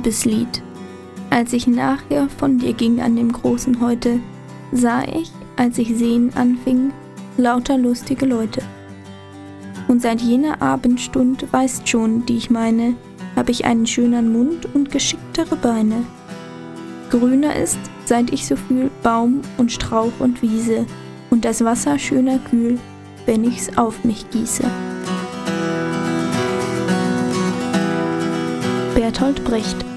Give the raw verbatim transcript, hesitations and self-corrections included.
Liebeslied. Als ich nachher von dir ging an dem großen Heute, sah ich, als ich sehen anfing, lauter lustige Leute. Und seit jener Abendstund, weißt schon, die ich meine, hab ich einen schönern Mund und geschicktere Beine. Grüner ist, seit ich so fühl, Baum und Strauch und Wiese, und das Wasser schöner kühl, wenn ich's auf mich gieße. Bertolt Brecht.